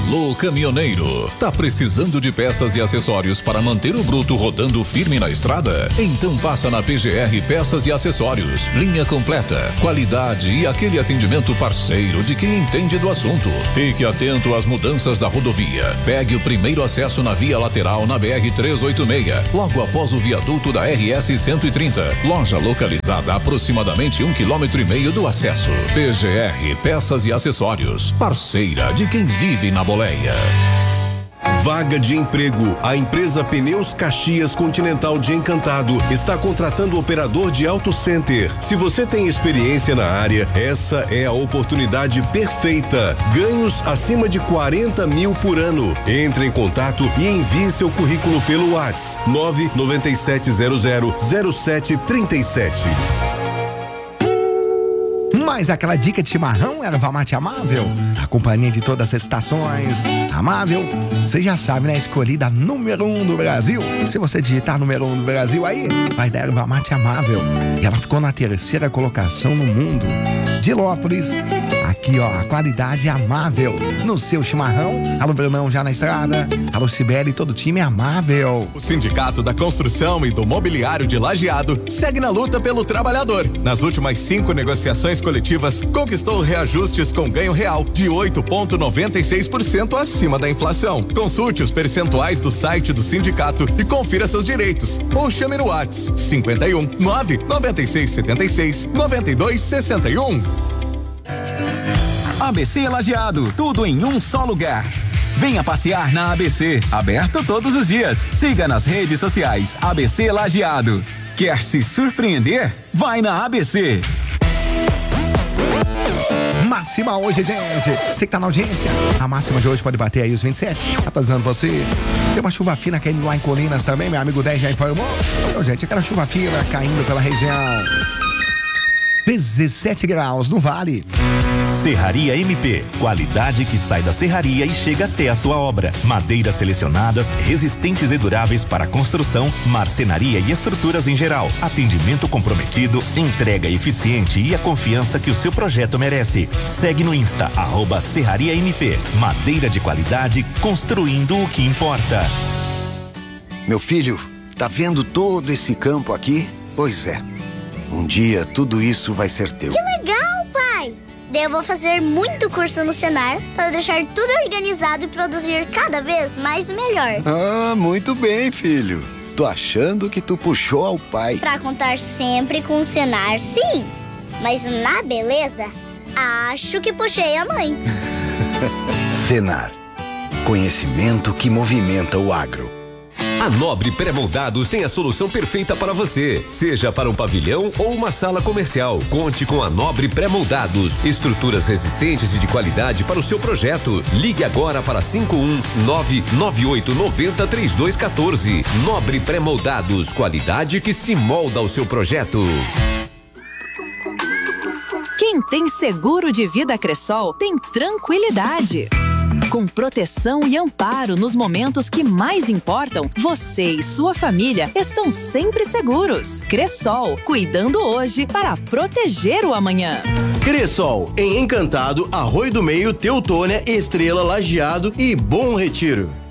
Alô, caminhoneiro. Tá precisando de peças e acessórios para manter o bruto rodando firme na estrada? Então passa na PGR Peças e Acessórios. Linha completa, qualidade e aquele atendimento parceiro de quem entende do assunto. Fique atento às mudanças da rodovia. Pegue o primeiro acesso na via lateral na BR-386, logo após o viaduto da RS-130. Loja localizada a aproximadamente 1,5 km do acesso. PGR Peças e Acessórios, parceira de quem vive na boleia. Vaga de emprego. A empresa Pneus Caxias Continental de Encantado está contratando operador de auto center. Se você tem experiência na área, essa é a oportunidade perfeita. Ganhos acima de 40 mil por ano. Entre em contato e envie seu currículo pelo WhatsApp 997000737. Mas aquela dica de chimarrão era Erva Mate Amável, a companhia de todas as estações. Amável, você já sabe, né? Escolhida número 1 do Brasil. Se você digitar número 1 do Brasil aí, vai dar Erva Mate Amável. E ela ficou na 3ª colocação no mundo. Dilópolis, aqui ó, a qualidade amável no seu chimarrão. Alô, Brunão, já na estrada. Alô, Sibeli, todo o time amável. O Sindicato da Construção e do Mobiliário de Lajeado segue na luta pelo trabalhador. Nas últimas 5 negociações coletivas, conquistou reajustes com ganho real de 8,96% acima da inflação. Consulte os percentuais do site do sindicato e confira seus direitos. Ou chame no WhatsApp 51 99676 9261. ABC Lajeado, tudo em um só lugar. Venha passear na ABC, aberto todos os dias. Siga nas redes sociais ABC Lajeado. Quer se surpreender? Vai na ABC. Máxima hoje, gente. Você que tá na audiência, a máxima de hoje pode bater aí os 27. Tá dizendo você. Tem uma chuva fina caindo lá em Colinas também, meu amigo 10 já informou. Então, gente, aquela chuva fina caindo pela região. 17 graus no Vale. Serraria MP, qualidade que sai da serraria e chega até a sua obra. Madeiras selecionadas, resistentes e duráveis para construção, marcenaria e estruturas em geral. Atendimento comprometido, entrega eficiente e a confiança que o seu projeto merece. Segue no Insta, @Serraria MP. Madeira de qualidade, construindo o que importa. Meu filho, tá vendo todo esse campo aqui? Pois é. Um dia tudo isso vai ser teu. Que legal, pai! Daí eu vou fazer muito curso no Senar para deixar tudo organizado e produzir cada vez mais e melhor. Ah, muito bem, filho. Tô achando que tu puxou ao pai. Pra contar sempre com o Senar, sim. Mas na beleza, acho que puxei a mãe. Senar. Conhecimento que movimenta o agro. A Nobre Pré-Moldados tem a solução perfeita para você, seja para um pavilhão ou uma sala comercial. Conte com a Nobre Pré-Moldados, estruturas resistentes e de qualidade para o seu projeto. Ligue agora para 51998903214. Nobre Pré-Moldados, qualidade que se molda ao seu projeto. Quem tem seguro de vida Cressol tem tranquilidade. Com proteção e amparo nos momentos que mais importam, você e sua família estão sempre seguros. Cressol, cuidando hoje para proteger o amanhã. Cressol, em Encantado, Arroio do Meio, Teutônia, Estrela, Lajeado e Bom Retiro.